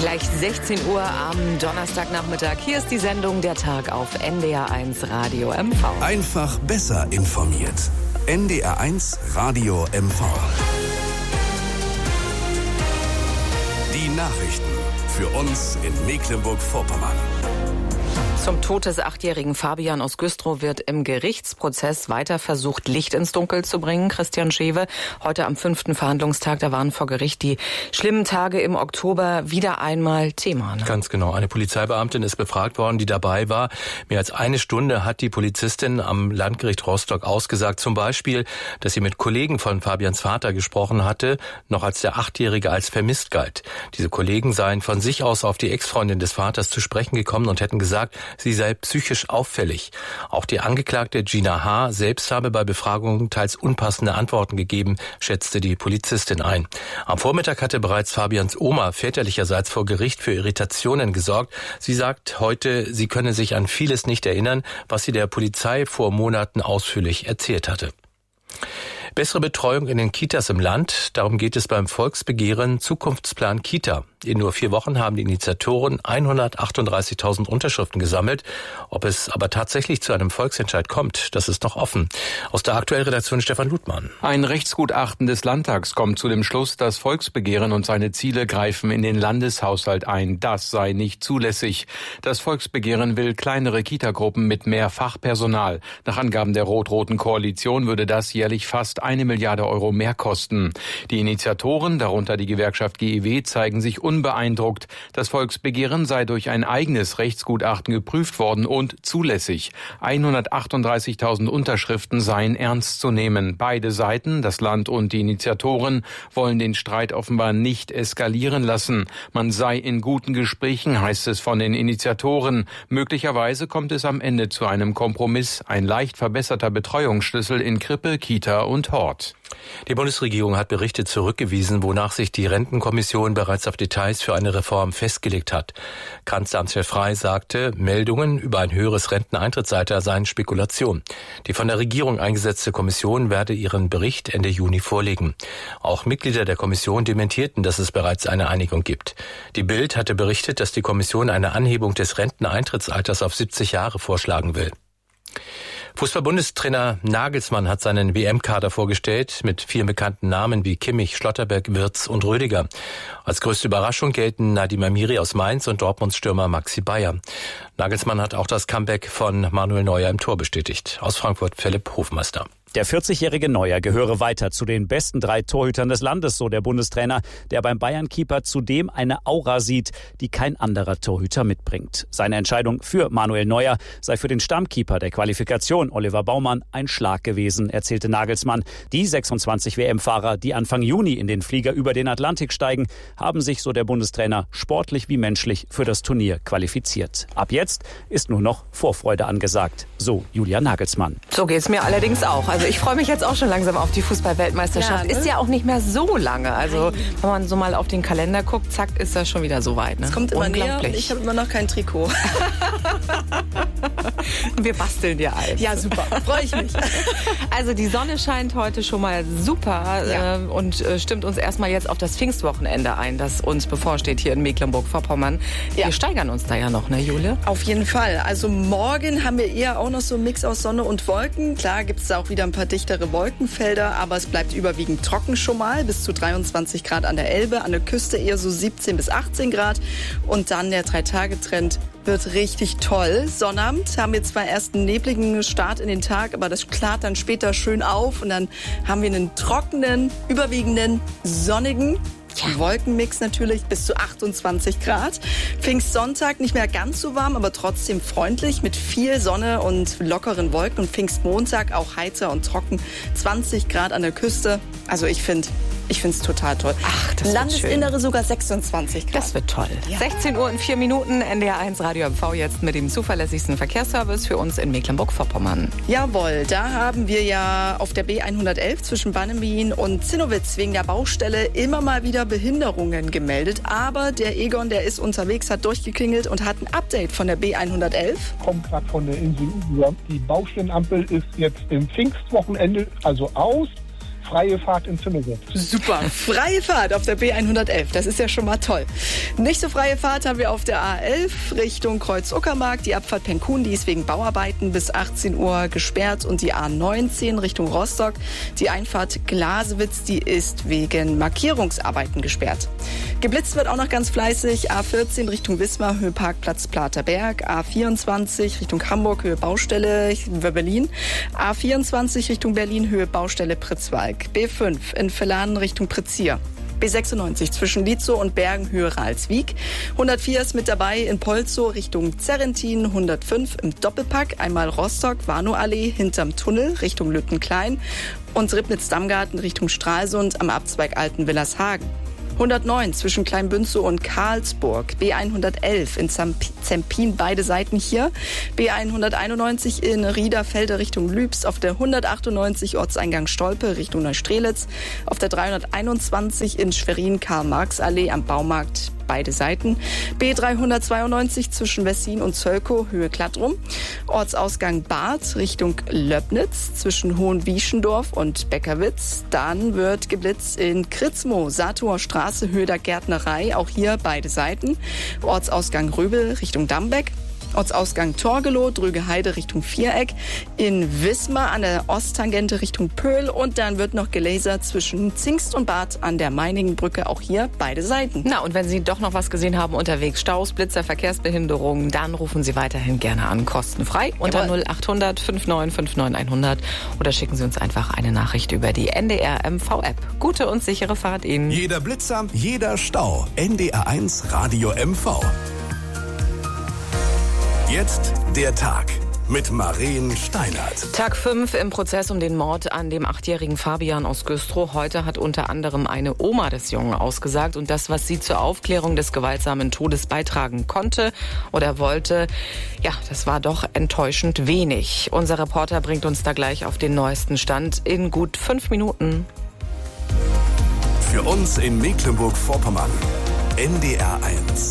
Gleich 16 Uhr am Donnerstagnachmittag. Hier ist die Sendung Der Tag auf NDR1 Radio MV. Einfach besser informiert. NDR1 Radio MV. Die Nachrichten für uns in Mecklenburg-Vorpommern. Zum Tod des 8-jährigen Fabian aus Güstrow wird im Gerichtsprozess weiter versucht, Licht ins Dunkel zu bringen. Christian Schewe, heute am 5. Verhandlungstag, da waren vor Gericht die schlimmen Tage im Oktober wieder einmal Thema. Ne? Ganz genau. Eine Polizeibeamtin ist befragt worden, die dabei war. Mehr als eine Stunde hat die Polizistin am Landgericht Rostock ausgesagt. Zum Beispiel, dass sie mit Kollegen von Fabians Vater gesprochen hatte, noch als der 8-Jährige als vermisst galt. Diese Kollegen seien von sich aus auf die Ex-Freundin des Vaters zu sprechen gekommen und hätten gesagt, sie sei psychisch auffällig. Auch die Angeklagte Gina H. selbst habe bei Befragungen teils unpassende Antworten gegeben, schätzte die Polizistin ein. Am Vormittag hatte bereits Fabians Oma väterlicherseits vor Gericht für Irritationen gesorgt. Sie sagt heute, sie könne sich an vieles nicht erinnern, was sie der Polizei vor Monaten ausführlich erzählt hatte. Bessere Betreuung in den Kitas im Land, darum geht es beim Volksbegehren Zukunftsplan Kita. In nur 4 Wochen haben die Initiatoren 138.000 Unterschriften gesammelt. Ob es aber tatsächlich zu einem Volksentscheid kommt, das ist noch offen. Aus der Aktuellredaktion Stefan Ludmann. Ein Rechtsgutachten des Landtags kommt zu dem Schluss, das Volksbegehren und seine Ziele greifen in den Landeshaushalt ein. Das sei nicht zulässig. Das Volksbegehren will kleinere Kitagruppen mit mehr Fachpersonal. Nach Angaben der rot-roten Koalition würde das jährlich fast 1 Milliarde Euro mehr kosten. Die Initiatoren, darunter die Gewerkschaft GEW, zeigen sich unbeeindruckt. Das Volksbegehren sei durch ein eigenes Rechtsgutachten geprüft worden und zulässig. 138.000 Unterschriften seien ernst zu nehmen. Beide Seiten, das Land und die Initiatoren, wollen den Streit offenbar nicht eskalieren lassen. Man sei in guten Gesprächen, heißt es von den Initiatoren. Möglicherweise kommt es am Ende zu einem Kompromiss. Ein leicht verbesserter Betreuungsschlüssel in Krippe, Kita und Hort. Die Bundesregierung hat Berichte zurückgewiesen, wonach sich die Rentenkommission bereits auf Details für eine Reform festgelegt hat. Kanzleramtschef Frey sagte, Meldungen über ein höheres Renteneintrittsalter seien Spekulation. Die von der Regierung eingesetzte Kommission werde ihren Bericht Ende Juni vorlegen. Auch Mitglieder der Kommission dementierten, dass es bereits eine Einigung gibt. Die Bild hatte berichtet, dass die Kommission eine Anhebung des Renteneintrittsalters auf 70 Jahre vorschlagen will. Fußball-Bundestrainer Nagelsmann hat seinen WM-Kader vorgestellt mit vielen bekannten Namen wie Kimmich, Schlotterbeck, Wirtz und Rüdiger. Als größte Überraschung gelten Nadim Amiri aus Mainz und Dortmunds Stürmer Maxi Bayer. Nagelsmann hat auch das Comeback von Manuel Neuer im Tor bestätigt. Aus Frankfurt Philipp Hofmeister. Der 40-jährige Neuer gehöre weiter zu den besten 3 Torhütern des Landes, so der Bundestrainer, der beim Bayern-Keeper zudem eine Aura sieht, die kein anderer Torhüter mitbringt. Seine Entscheidung für Manuel Neuer sei für den Stammkeeper der Qualifikation, Oliver Baumann, ein Schlag gewesen, erzählte Nagelsmann. Die 26 WM-Fahrer, die Anfang Juni in den Flieger über den Atlantik steigen, haben sich, so der Bundestrainer, sportlich wie menschlich für das Turnier qualifiziert. Ab jetzt ist nur noch Vorfreude angesagt, so Julian Nagelsmann. So geht's mir allerdings auch. Also ich freue mich jetzt auch schon langsam auf die Fußball-Weltmeisterschaft. Ja, ne? Ist ja auch nicht mehr so lange. Also wenn man so mal auf den Kalender guckt, zack, ist das schon wieder so weit. Ne? Es kommt immer näher und ich habe immer noch kein Trikot. Wir basteln dir eins. Ja, super. Freue ich mich. Also die Sonne scheint heute schon mal super und stimmt uns erstmal jetzt auf das Pfingstwochenende ein, das uns bevorsteht hier in Mecklenburg-Vorpommern. Ja. Wir steigern uns da ja noch, ne, Jule? Auf jeden Fall. Also morgen haben wir eher auch noch so einen Mix aus Sonne und Wolken. Klar gibt es da auch wieder ein paar dichtere Wolkenfelder, aber es bleibt überwiegend trocken schon mal, bis zu 23 Grad an der Elbe, an der Küste eher so 17 bis 18 Grad und dann der 3-Tage-Trend wird richtig toll. Sonnabend haben wir zwar erst einen nebligen Start in den Tag, aber das klart dann später schön auf und dann haben wir einen trockenen, überwiegenden, sonnigen Wolkenmix natürlich bis zu 28 Grad. Pfingstsonntag nicht mehr ganz so warm, aber trotzdem freundlich mit viel Sonne und lockeren Wolken. Und Pfingstmontag auch heiter und trocken, 20 Grad an der Küste. Also ich finde es total toll. Ach, das Landesinnere sogar 26 Grad. Das wird toll. Ja. 16 Uhr und 4 Minuten, NDR1 Radio MV jetzt mit dem zuverlässigsten Verkehrsservice für uns in Mecklenburg-Vorpommern. Jawohl, da haben wir ja auf der B111 zwischen Bannemin und Zinnowitz wegen der Baustelle immer mal wieder Behinderungen gemeldet. Aber der Egon, der ist unterwegs, hat durchgeklingelt und hat ein Update von der B111. Kommt gerade von der Insel Usedom. Die Baustellenampel ist jetzt im Pfingstwochenende, also aus. freie Fahrt in Zümmelsee. Super, freie Fahrt auf der B111, das ist ja schon mal toll. Nicht so freie Fahrt haben wir auf der A11 Richtung Kreuz-Uckermark. Die Abfahrt Penkun, die ist wegen Bauarbeiten bis 18 Uhr gesperrt. Und die A19 Richtung Rostock, die Einfahrt Glasewitz, die ist wegen Markierungsarbeiten gesperrt. Geblitzt wird auch noch ganz fleißig. A14 Richtung Wismar, Höhe Parkplatz Platerberg. A24 Richtung Hamburg, Höhe Baustelle Berlin. A24 Richtung Berlin, Höhe Baustelle Pritzwalk. B5 in Villanen Richtung Prizier. B96 zwischen Lietzow und Bergen, Höhe Ralswiek. 104 ist mit dabei in Polzow Richtung Zerrentin. 105 im Doppelpack. Einmal Rostock, Warnow-Allee hinterm Tunnel Richtung Lüttenklein. Und Ribnitz-Dammgarten Richtung Stralsund am Abzweig Altenwillershagen. 109 zwischen Kleinbünzow und Karlsburg. B111 in Zempin, beide Seiten hier. B191 in Riederfelde Richtung Lübs. Auf der 198 Ortseingang Stolpe Richtung Neustrelitz. Auf der 321 in Schwerin Karl-Marx-Allee am Baumarkt. Beide Seiten. B392 zwischen Wessin und Zölkow, Höhe Klattrum. Ortsausgang Barth Richtung Löbnitz zwischen Hohenwieschendorf und Beckerwitz. Dann wird geblitzt in Kritzmow, Satower Straße, Höhe der Gärtnerei. Auch hier beide Seiten. Ortsausgang Röbel Richtung Dambeck. Ortsausgang Torgelow, Drügeheide Richtung Viereck, in Wismar an der Osttangente Richtung Pöhl und dann wird noch gelasert zwischen Zingst und Barth an der Meinigenbrücke, auch hier beide Seiten. Na, und wenn Sie doch noch was gesehen haben unterwegs, Staus, Blitzer, Verkehrsbehinderungen, dann rufen Sie weiterhin gerne an, kostenfrei unter 0800 5959 100 oder schicken Sie uns einfach eine Nachricht über die NDR MV-App. Gute und sichere Fahrt Ihnen. Jeder Blitzer, jeder Stau. NDR1 Radio MV. Jetzt der Tag mit Maren Steinert. Tag 5 im Prozess um den Mord an dem 8-jährigen Fabian aus Güstrow. Heute hat unter anderem eine Oma des Jungen ausgesagt und das, was sie zur Aufklärung des gewaltsamen Todes beitragen konnte oder wollte, ja, das war doch enttäuschend wenig. Unser Reporter bringt uns da gleich auf den neuesten Stand in gut 5 Minuten. Für uns in Mecklenburg-Vorpommern, NDR1.